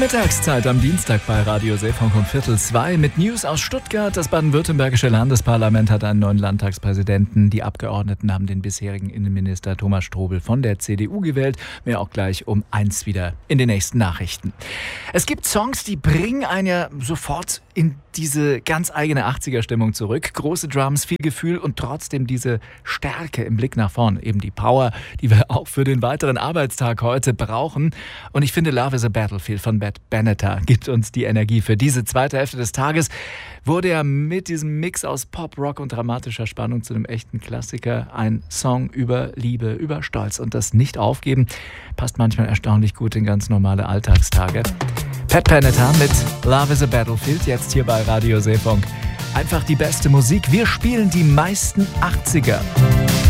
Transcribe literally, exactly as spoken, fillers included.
Mittagszeit am Dienstag bei Radio Seefunk um Viertel zwei mit News aus Stuttgart. Das baden-württembergische Landesparlament hat einen neuen Landtagspräsidenten. Die Abgeordneten haben den bisherigen Innenminister Thomas Strobel von der C D U gewählt. Mehr auch gleich um eins wieder in den nächsten Nachrichten. Es gibt Songs, die bringen einen ja sofort in diese ganz eigene achtziger-Stimmung zurück. Große Drums, viel Gefühl und trotzdem diese Stärke im Blick nach vorn. Eben die Power, die wir auch für den weiteren Arbeitstag heute brauchen. Und ich finde, Love is a Battlefield von Bad Benatar gibt uns die Energie für diese zweite Hälfte des Tages. Wurde ja mit diesem Mix aus Pop, Rock und dramatischer Spannung zu einem echten Klassiker. Ein Song über Liebe, über Stolz und das Nicht-Aufgeben passt manchmal erstaunlich gut in ganz normale Alltagstage. Bad Benatar mit Love is a Battlefield, jetzt hier bei Radio Seefunk. Einfach die beste Musik. Wir spielen die meisten achtziger.